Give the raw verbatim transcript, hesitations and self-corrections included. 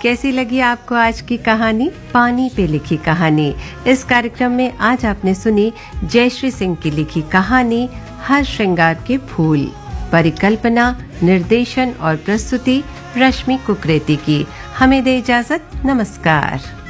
कैसी लगी आपको आज की कहानी, पानी पे लिखी कहानी। इस कार्यक्रम में आज आपने सुनी जयश्री सिंह की लिखी कहानी हर श्रृंगार के फूल। परिकल्पना, निर्देशन और प्रस्तुति रश्मि कुकरेती की। हमें दे इजाजत, नमस्कार।